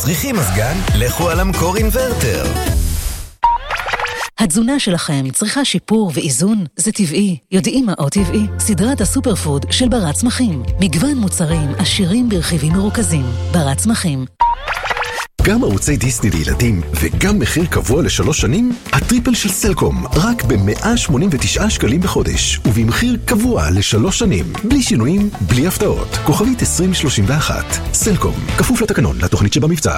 צריכים מזגן? לכו על המקור אינברטר. התזונה שלכם צריכה שיפור ואיזון? זה טבעי. יודעים מה עוד טבעי? סדרת הסופר פוד של ברת צמחים. מגוון מוצרים עשירים ברכיבים מרוכזים. ברת צמחים. גם ערוצי דיסני לילדים וגם מחיר קבוע ל3 שנים? הטריפל של סלקום רק ב-189 שקלים בחודש ובמחיר קבוע ל3 שנים בלי שינויים, בלי הפתעות. כוכבית 2031 סלקום, כפוף לתקנון, לתוכנית שבמבצע.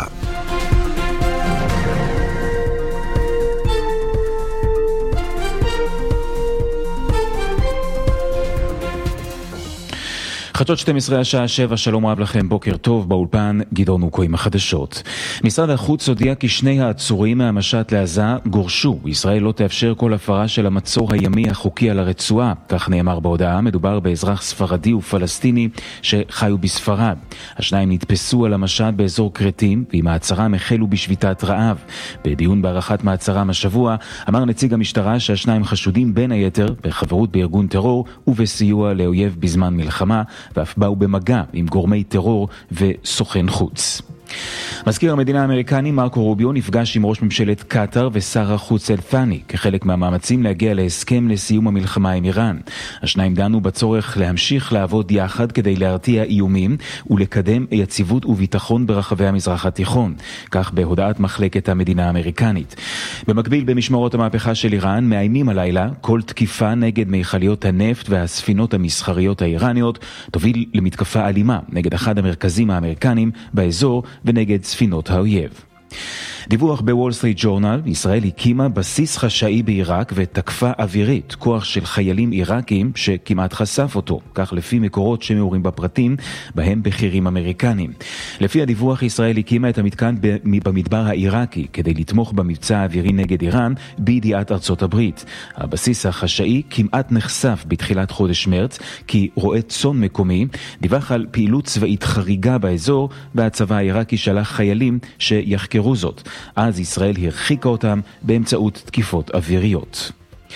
חדשות 12 השעה 7, שלום רב לכם, בוקר טוב, באולפן גדעון אוקו עם החדשות. משרד החוץ הודיע כי 2 העצורים מהמשט לעזה גורשו. ישראל לא תאפשר כל הפרה של המצור הימי החוקי על הרצועה, כך נאמר בהודעה. מדובר באזרח ספרדי ופלסטיני שחיו בספרד. השניים נתפסו על המשט באזור קרטים, ועם מעצרם החלו בשביתת רעב. בדיון בערכת מעצרם השבוע אמר נציג המשטרה שהשניים חשודים בין היתר בחברות בארגון טרור ובסיוע לאויב בזמן מלחמה, ואף באו במגע עם גורמי טרור וסוכן חוץ. מזכיר המדינה האמריקני מרקו רוביו נפגש עם ראש ממשלת קטר ושר החוץ אל-ת'אני כחלק מהמאמצים להגיע להסכם לסיום המלחמה עם איראן. השניים דנו בצורך להמשיך לעבוד יחד כדי להרתיע איומים ולקדם יציבות וביטחון ברחבי המזרח התיכון, כך בהודעת מחלקת המדינה האמריקנית. במקביל, במשמרות המהפכה של איראן מאיימים הלילה כל תקיפה נגד מיכליות הנפט והספינות המסחריות האיראניות תוביל למתקפה אלימה נגד אחד המרכזים האמריקנים באזור ונגד ספינות האויב. דיווח בוול סטריט ג'ורנל, ישראל הקימה בסיס חשאי בעיראק ותקפה אווירית כוח של חיילים עיראקים שכמעט חשף אותו, כך לפי מקורות שמעורים בפרטים בהם בכירים אמריקנים. לפי הדיווח, ישראל הקימה את המתקן במדבר העיראקי כדי לתמוך במבצע האווירי נגד איראן בידיעת ארצות הברית. הבסיס החשאי כמעט נחשף בתחילת חודש מרץ כי רועה צאן מקומי דיווח על פעילות צבאית חריגה באזור, והצבא העיראקי שלח חיילים שיחקרו זאת. אז ישראל הרחיקה אותם באמצעות תקיפות אוויריות.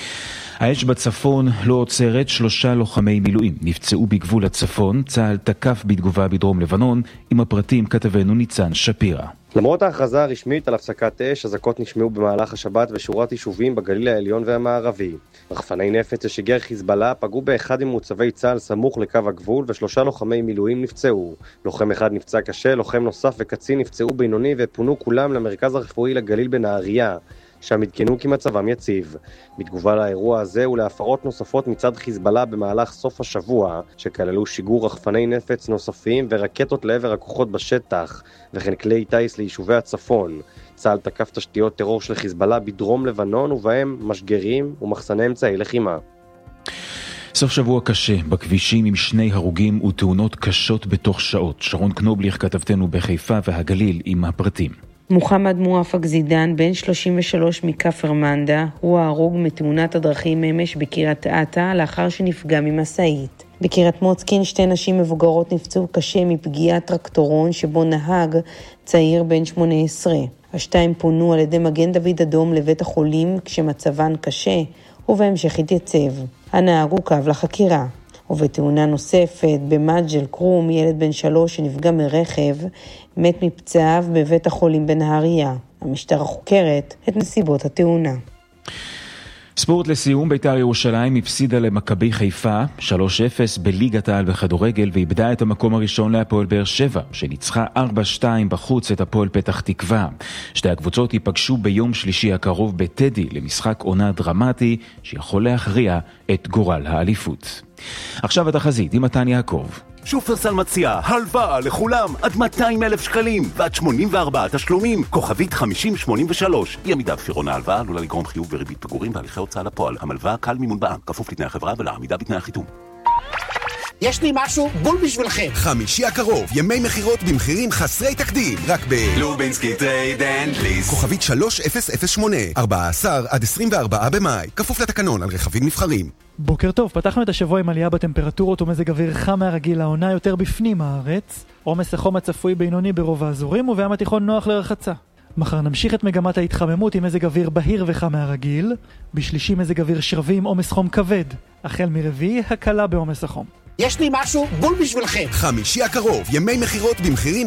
האש בצפון לא עוצרת, 3 לוחמי מילואים נפצעו בגבול הצפון. צה"ל תקף בתגובה בדרום לבנון. עם הפרטים כתבנו ניצן שפירא. למרות ההכרזה הרשמית על הפסקת אש, אזעקות נשמעו במהלך השבת ושורת יישובים בגליל העליון והמערבי. רחפני נפץ ששיגר חיזבאללה פגעו באחד ממוצבי צה"ל סמוך לקו הגבול, ו3 לוחמי מילואים נפצעו. לוחם אחד נפצע קשה, לוחם נוסף וקצין נפצעו בינוני ופונו כולם למרכז הרפואי לגליל בנהריה, שם התקנו כי מצבם יציב. בתגובה לאירוע הזה ולהפרות נוספות מצד חיזבאללה במהלך סוף השבוע, שכללו שיגור רחפני נפץ נוספים ורקטות לעבר הכוחות בשטח, וכן כלי טייס ליישובי הצפון. צה"ל תקף תשתיות טרור של חיזבאללה בדרום לבנון, ובהם משגרים ומחסני אמצעי לחימה. סוף שבוע קשה בכבישים עם 2 הרוגים ותאונות קשות בתוך שעות. שרון קנובליך כתבתנו בחיפה והגליל עם הפרטים. מוחמד מואפק זידן, בן 33 מכפר מנדה, הוא ההרוג מתאונת הדרכים אמש בקריית אתא לאחר שנפגע ממשאית. בקריית מוצקין 2 נשים מבוגרות נפצעו קשה מפגיעת טרקטורון שבו נהג צעיר בן 18. השתיים פונו על ידי מגן דוד אדום לבית החולים כשמצבן קשה, ובהמשך התייצב. הנהג עוכב לחקירה. ובתאונה נוספת במג'ל קרום, ילד בן 3 שנפגע מרכב מת מפצעיו בבית החולים בנהריה. המשטרה חוקרת את נסיבות התאונה. ספורט לסיום, בית"ר ירושלים הפסידה למכבי חיפה 3-0 בליגת העל בכדורגל ואיבדה את המקום הראשון להפועל באר שבע, שניצחה 4-2 בחוץ את הפועל פתח תקווה. שתי הקבוצות ייפגשו ביום שלישי הקרוב בטדי למשחק עונה דרמטי שיכול להכריע את גורל האליפות. עכשיו התחזית עם מתן יעקב. שופרסל מציע הלוואה לכולם עד 200,000 שקלים ועד 84 תשלומים, כוכבית 5083. אי עמידה בפירעון ההלוואה עלולה לגרום חיוב וריבית פיגורים בהליכי הוצאה לפועל. המלוואה קל מימון בע"מ, כפוף לתנאי החברה ולעמידה בתנאי החיתום. יש לי משהו בול בשבילכם. חמישי הקרוב, ימי מחירות במחירים חסרי תקדים, רק לובינסקי טרייד אנד ליסט. כוכבית 3008, 14 עד 24 במאי, כפוף לתקנון על רכבים נבחרים. בוקר טוב, פתחנו את השבוע עם עלייה בטמפרטורות ומזג אוויר חם מהרגיל, העונה יותר בפנים הארץ. עומס החום הצפוי בינוני ברוב האזורים ובים התיכון נוח לרחצה. מחר נמשיך את מגמת ההתחממות עם מזג אוויר בהיר וחם מהרגיל. בשלישי מזג אוויר שרבי עם עומס חום כבד. החל מרביעי הקלה בעומס החום. יש לי משהו בול בשבילכם. חמישי הקרוב, ימי מחירות במחירים